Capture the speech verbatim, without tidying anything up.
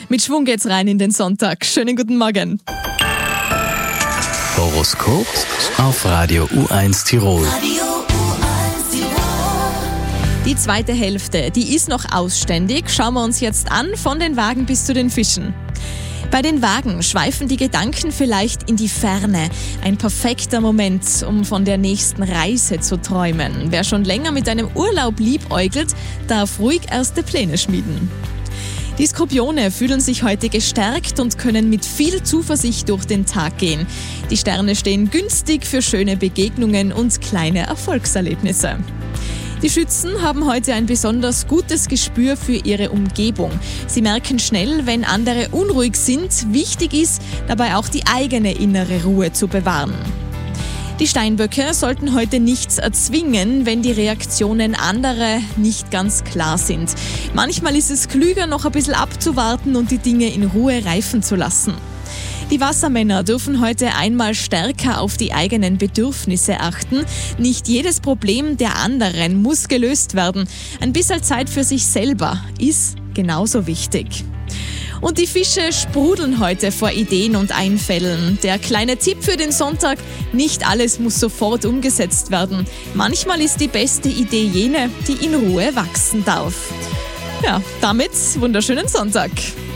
Mit Schwung geht's rein in den Sonntag. Schönen guten Morgen. Horoskop auf Radio U eins Tirol. Die zweite Hälfte, die ist noch ausständig. Schauen wir uns jetzt an, von den Wagen bis zu den Fischen. Bei den Wagen schweifen die Gedanken vielleicht in die Ferne. Ein perfekter Moment, um von der nächsten Reise zu träumen. Wer schon länger mit einem Urlaub liebäugelt, darf ruhig erste Pläne schmieden. Die Skorpione fühlen sich heute gestärkt und können mit viel Zuversicht durch den Tag gehen. Die Sterne stehen günstig für schöne Begegnungen und kleine Erfolgserlebnisse. Die Schützen haben heute ein besonders gutes Gespür für ihre Umgebung. Sie merken schnell, wenn andere unruhig sind. Wichtig ist, dabei auch die eigene innere Ruhe zu bewahren. Die Steinböcke sollten heute nichts erzwingen, wenn die Reaktionen anderer nicht ganz klar sind. Manchmal ist es klüger, noch ein bisschen abzuwarten und die Dinge in Ruhe reifen zu lassen. Die Wassermänner dürfen heute einmal stärker auf die eigenen Bedürfnisse achten. Nicht jedes Problem der anderen muss gelöst werden. Ein bisschen Zeit für sich selber ist genauso wichtig. Und die Fische sprudeln heute vor Ideen und Einfällen. Der kleine Tipp für den Sonntag: Nicht alles muss sofort umgesetzt werden. Manchmal ist die beste Idee jene, die in Ruhe wachsen darf. Ja, damit wunderschönen Sonntag.